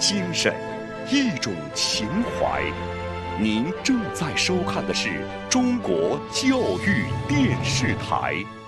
精神，一种情怀。您正在收看的是中国教育电视台。